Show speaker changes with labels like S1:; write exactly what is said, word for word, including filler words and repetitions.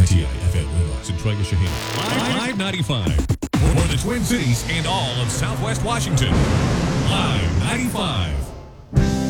S1: T I F M Little Centralia Shaheen. Live ninety-five. For the Twin Cities and all of Southwest Washington. Live ninety-five.